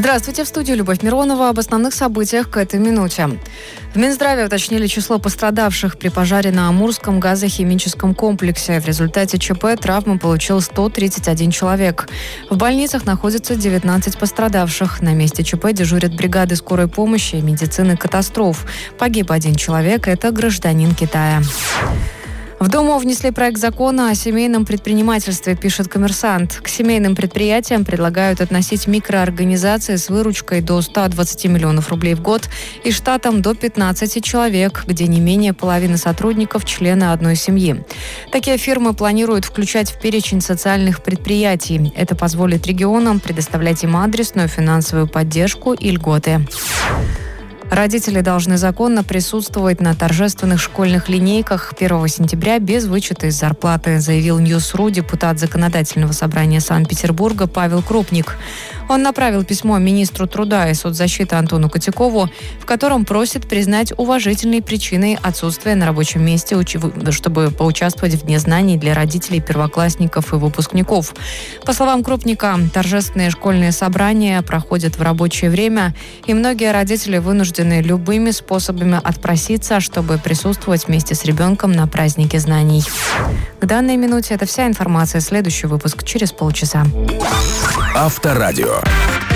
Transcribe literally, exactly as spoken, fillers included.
Здравствуйте, в студии Любовь Миронова. Об основных событиях к этой минуте. В Минздраве уточнили число пострадавших при пожаре на Амурском газохимическом комплексе. В результате ЧП травмы получил сто тридцать один человек. В больницах находится девятнадцать пострадавших. На месте ЧП дежурят бригады скорой помощи и медицины катастроф. Погиб один человек, это гражданин Китая. В Думу внесли проект закона о семейном предпринимательстве, пишет «Коммерсант». К семейным предприятиям предлагают относить микроорганизации с выручкой до ста двадцати миллионов рублей в год и штатом до пятнадцати человек, где не менее половины сотрудников – члены одной семьи. Такие фирмы планируют включать в перечень социальных предприятий. Это позволит регионам предоставлять им адресную финансовую поддержку и льготы. Родители должны законно присутствовать на торжественных школьных линейках первого сентября без вычета из зарплаты, заявил Ньюс.ру депутат Законодательного собрания Санкт-Петербурга Павел Крупник. Он направил письмо министру труда и соцзащиты Антону Котякову, в котором просит признать уважительной причиной отсутствия на рабочем месте, чтобы поучаствовать в Дне знаний для родителей первоклассников и выпускников. По словам Крупника, торжественные школьные собрания проходят в рабочее время, и многие родители вынуждены любыми способами отпроситься, чтобы присутствовать вместе с ребенком на празднике знаний. К данной минуте это вся информация. Следующий выпуск через полчаса. Авторадио.